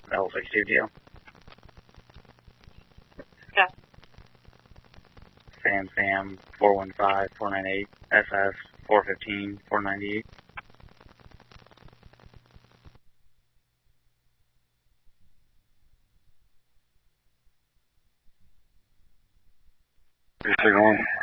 L62GL. Okay. Sam 415498 SS 415 498. Signal.